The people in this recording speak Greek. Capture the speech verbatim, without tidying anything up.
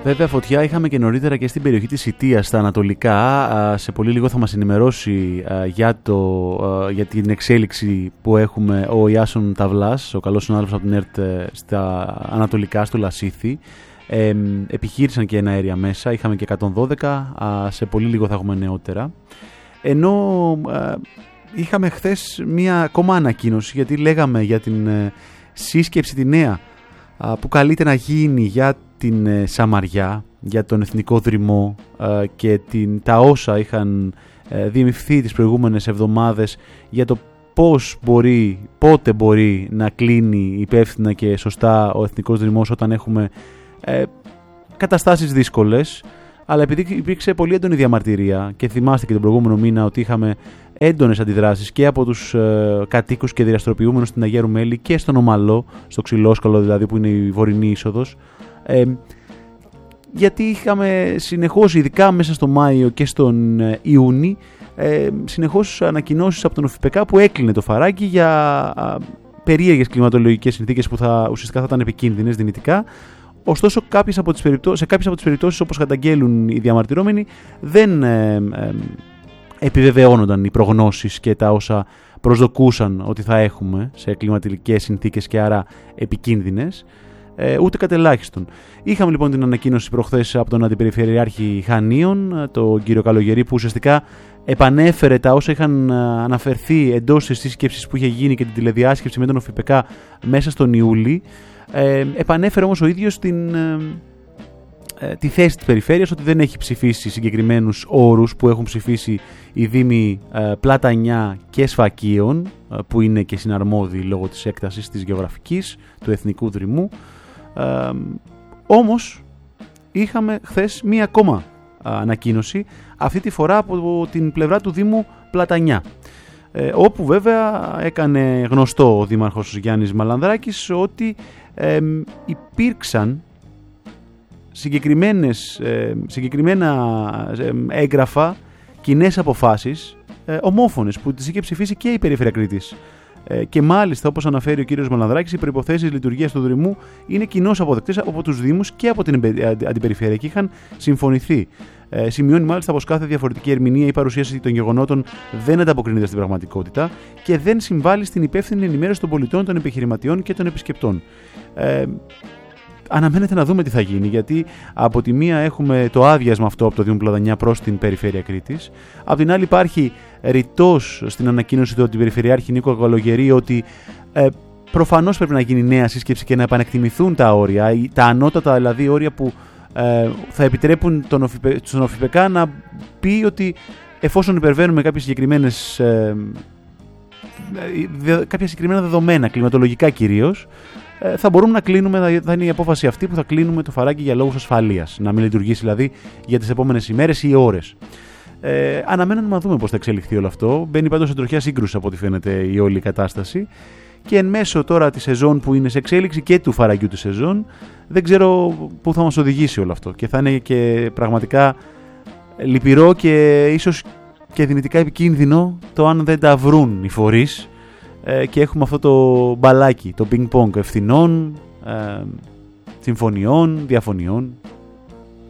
Βέβαια, φωτιά είχαμε και νωρίτερα και στην περιοχή της Σιτίας, στα ανατολικά. Σε πολύ λίγο θα μας ενημερώσει για, το, για την εξέλιξη που έχουμε ο Ιάσον Ταυλάς, ο καλός συνάδελφος από την ΕΡΤ στα ανατολικά, στο Λασίθι. Ε, επιχείρησαν και ένα αέρια μέσα, είχαμε και εκατόν δώδεκα, σε πολύ λίγο θα έχουμε νεότερα. Ενώ ε, είχαμε χθες μία ακόμα ανακοίνωση, γιατί λέγαμε για την ε, σύσκεψη τη νέα ε, που καλείται να γίνει για την ε, Σαμαριά, για τον Εθνικό Δρυμό ε, και την, τα όσα είχαν ε, διεμηφθεί τις προηγούμενες εβδομάδες για το πώς μπορεί, πότε μπορεί να κλείνει υπεύθυνα και σωστά ο Εθνικός Δρυμός όταν έχουμε ε, καταστάσεις δύσκολες. Αλλά επειδή υπήρξε πολύ έντονη διαμαρτυρία και θυμάστε και τον προηγούμενο μήνα ότι είχαμε έντονες αντιδράσεις και από τους ε, κατοίκους και δραστηριοποιούμενους στην Αγία Ρουμέλη και στον Ομαλό, στο Ξυλόσκαλο δηλαδή που είναι η βορεινή είσοδος, ε, γιατί είχαμε συνεχώς, ειδικά μέσα στο Μάιο και στον ε, Ιούνι, ε, συνεχώς ανακοινώσεις από τον ΟΦΠΚ που έκλεινε το φαράγγι για α, περίεργες κλιματολογικές συνθήκες που θα, ουσιαστικά θα ήταν επικίνδυνες δυνητικά. Ωστόσο, κάποιες από τις περιπτώσεις, σε κάποιες από τις περιπτώσεις, όπως καταγγέλουν οι διαμαρτυρόμενοι, δεν ε, ε, επιβεβαιώνονταν οι προγνώσεις και τα όσα προσδοκούσαν ότι θα έχουμε σε κλιματικές συνθήκες και άρα επικίνδυνες, ε, ούτε κατ' ελάχιστον. Είχαμε λοιπόν την ανακοίνωση προχθές από τον Αντιπεριφερειάρχη Χανίων, τον κύριο Καλογερή, που ουσιαστικά επανέφερε τα όσα είχαν αναφερθεί εντός της σύσκεψης που είχε γίνει και την τηλεδιάσκεψη με τον ΟΦΠΚ μέσα στον Ιούλη. Ε, επανέφερε όμως ο ίδιος την, ε, ε, τη θέση της περιφέρειας ότι δεν έχει ψηφίσει συγκεκριμένους όρους που έχουν ψηφίσει οι δήμοι ε, Πλατανιά και Σφακίων, ε, που είναι και συναρμόδιοι λόγω της έκτασης της γεωγραφικής του Εθνικού Δρυμού. Ε, όμως είχαμε χθες μία ακόμα ανακοίνωση, αυτή τη φορά από την πλευρά του Δήμου Πλατανιά, ε, όπου βέβαια έκανε γνωστό ο Δήμαρχος Γιάννης Μαλανδράκης ότι ε, υπήρξαν συγκεκριμένες, ε, συγκεκριμένα ε, έγγραφα, κοινές αποφάσεις ε, ομόφωνες που τις είχε ψηφίσει και η Περιφέρεια Κρήτης. Ε, και μάλιστα, όπως αναφέρει ο κύριος Μαλανδράκης, οι προϋποθέσεις λειτουργίας του Δρυμού είναι κοινώς αποδεκτές από τους Δήμους και από την Αντιπεριφέρεια και είχαν συμφωνηθεί. Ε, σημειώνει μάλιστα πως κάθε διαφορετική ερμηνεία ή παρουσίαση των γεγονότων δεν ανταποκρίνεται στην πραγματικότητα και δεν συμβάλλει στην υπεύθυνη ενημέρωση των πολιτών, των επιχειρηματιών και των επισκεπτών. Ε, Αναμένεται να δούμε τι θα γίνει, γιατί από τη μία έχουμε το άδειασμα αυτό από το Δήμο Πλατανιά προς την Περιφέρεια Κρήτης. Από την άλλη υπάρχει ρητός στην ανακοίνωση του Περιφερειάρχη Νίκο Καλογερή ότι ε, προφανώς πρέπει να γίνει νέα σύσκεψη και να επανεκτιμηθούν τα όρια, τα ανώτατα δηλαδή όρια που ε, θα επιτρέπουν τον ΟΦΠ, στον ΟΦΠΚ να πει ότι εφόσον υπερβαίνουμε κάποιες συγκεκριμένες, ε, δε, κάποια συγκεκριμένα δεδομένα, κλιματολογικά κυρίως, θα μπορούμε να κλείνουμε, θα είναι η απόφαση αυτή που θα κλείνουμε το φαράγγι για λόγους ασφαλείας. Να μην λειτουργήσει δηλαδή για τις επόμενες ημέρες ή ώρες. Ε, αναμένουμε να δούμε πώς θα εξελιχθεί όλο αυτό. Μπαίνει πάντως σε τροχιά σύγκρουση από ό,τι φαίνεται η όλη κατάσταση. Και εν μέσω τώρα τη σεζόν που είναι σε εξέλιξη και του φαραγγιού τη σεζόν, δεν ξέρω πού θα μας οδηγήσει όλο αυτό. Και θα είναι και πραγματικά λυπηρό και ίσως και δυνητικά επικίνδυνο το αν δεν τα βρουν οι φορείς. Και έχουμε αυτό το μπαλάκι, το πινκ-πονγκ ευθυνών, ε, συμφωνιών, διαφωνιών.